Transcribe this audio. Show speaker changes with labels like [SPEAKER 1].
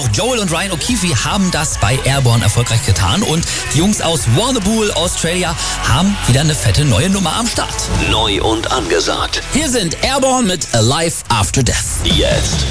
[SPEAKER 1] auch Joel und Ryan O'Keefe haben das bei Airborne erfolgreich getan. Und die Jungs aus Warrnambool, Australia, haben wieder eine fette neue Nummer am Start.
[SPEAKER 2] Neu und angesagt.
[SPEAKER 1] Hier sind Airborne mit Alive After Death.
[SPEAKER 2] Jetzt.